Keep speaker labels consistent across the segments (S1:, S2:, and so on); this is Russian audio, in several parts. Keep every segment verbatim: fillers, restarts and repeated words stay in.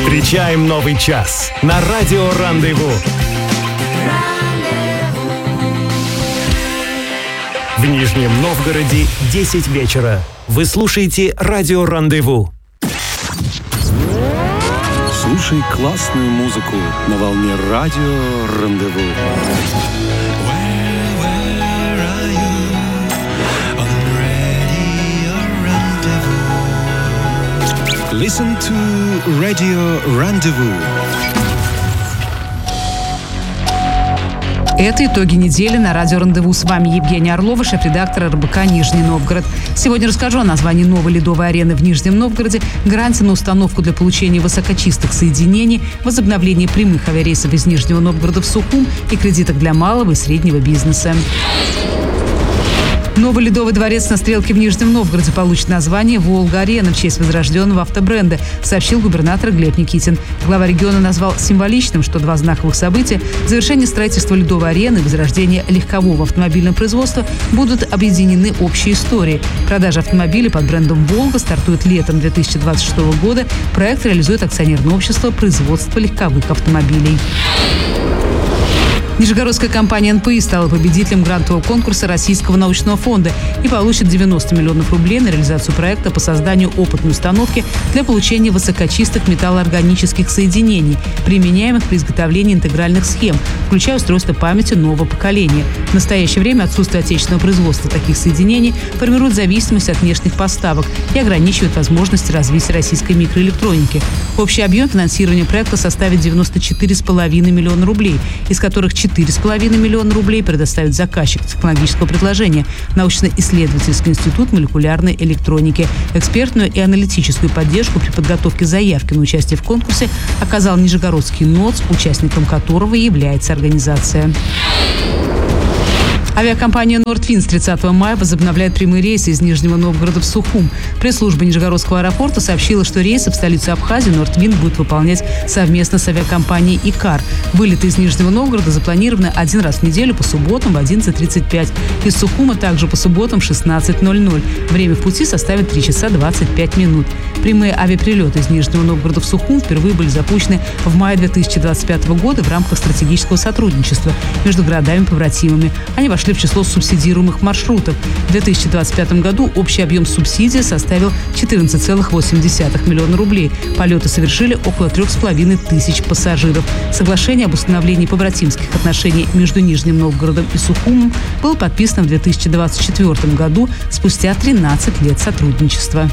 S1: Встречаем новый час на радио «Рандеву». В Нижнем Новгороде десять вечера. Вы слушаете радио «Рандеву».
S2: Слушай классную музыку на волне радио «Рандеву». Listen to Radio Rendezvous.
S3: Это итоги недели на радио «Рандеву». С вами Евгения Орлова, шеф-редактор эр бэ ка «Нижний Новгород». Сегодня расскажу о названии новой ледовой арены в Нижнем Новгороде, гарантии на установку для получения высокочистых соединений, возобновлении прямых авиарейсов из Нижнего Новгорода в Сухум и кредитах для малого и среднего бизнеса. Новый ледовый дворец на Стрелке в Нижнем Новгороде получит название «Волга-арена» в честь возрожденного автобренда, сообщил губернатор Глеб Никитин. Глава региона назвал символичным, что два знаковых события – завершение строительства ледовой арены и возрождение легкового автомобильного производства – будут объединены общей историей. Продажа автомобилей под брендом «Волга» стартует летом две тысячи двадцать шестого года. Проект реализует акционерное общество производства легковых автомобилей. Нижегородская компания эн пэ и стала победителем грантового конкурса Российского научного фонда и получит девяносто миллионов рублей на реализацию проекта по созданию опытной установки для получения высокочистых металлоорганических соединений, применяемых при изготовлении интегральных схем, включая устройство памяти нового поколения. В настоящее время отсутствие отечественного производства таких соединений формирует зависимость от внешних поставок и ограничивает возможности развития российской микроэлектроники. Общий объем финансирования проекта составит девяносто четыре целых пять десятых миллиона рублей, из которых четыре целых пять десятых миллиона рублей предоставит заказчик технологического предложения – научно-исследовательский институт молекулярной электроники. Экспертную и аналитическую поддержку при подготовке заявки на участие в конкурсе оказал Нижегородский НОЦ, участником которого является организация. Авиакомпания «Нордвин» с тридцатого мая возобновляет прямые рейсы из Нижнего Новгорода в Сухум. Пресс-служба Нижегородского аэропорта сообщила, что рейсы в столицу Абхазии «Нордвин» будет выполнять совместно с авиакомпанией «Икар». Вылеты из Нижнего Новгорода запланированы один раз в неделю по субботам в одиннадцать тридцать пять. Из Сухума также по субботам в шестнадцать ноль ноль. Время в пути составит три часа двадцать пять минут. Прямые авиаперелеты из Нижнего Новгорода в Сухум впервые были запущены в мае две тысячи двадцать пятого года в рамках стратегического сотрудничества между городами-побратимами. Они вошли в число субсидируемых маршрутов. В две тысячи двадцать пятом году общий объем субсидий составил четырнадцать целых восемь десятых миллиона рублей. Полеты совершили около трех с половиной тысяч пассажиров. Соглашение об установлении побратимских отношений между Нижним Новгородом и Сухумом было подписано в две тысячи двадцать четвёртом году, спустя тринадцать лет сотрудничества.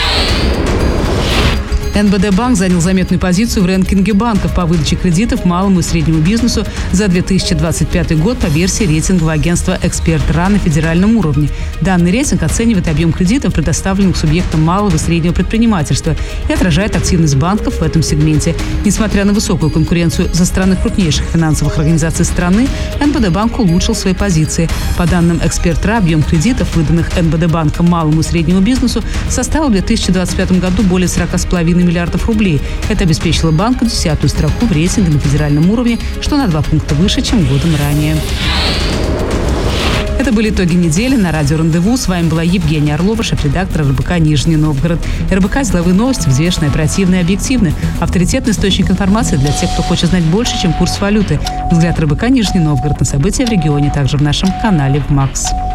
S3: эн бэ дэ банк занял заметную позицию в рэнкинге банков по выдаче кредитов малому и среднему бизнесу за две тысячи двадцать пятый год по версии рейтингового агентства «Эксперт эр а» на федеральном уровне. Данный рейтинг оценивает объем кредитов, предоставленных субъектам малого и среднего предпринимательства, и отражает активность банков в этом сегменте. Несмотря на высокую конкуренцию со стороны крупнейших финансовых организаций страны, эн бэ дэ банк улучшил свои позиции. По данным «Эксперт эр а», объем кредитов, выданных эн бэ дэ банком малому и среднему бизнесу, составил в две тысячи двадцать пятом году более сорок с половиной миллиардов рублей. Это обеспечило банку десятую строку в рейтинге на федеральном уровне, что на два пункта выше, чем годом ранее. Это были итоги недели на радио «Рандеву». С вами была Евгения Орлова, шеф-редактор эр бэ ка «Нижний Новгород». эр бэ ка – деловые новости, взвешенные, оперативные и объективные. Авторитетный источник информации для тех, кто хочет знать больше, чем курс валюты. Взгляд эр бэ ка «Нижний Новгород» на события в регионе, также в нашем канале в МАКС.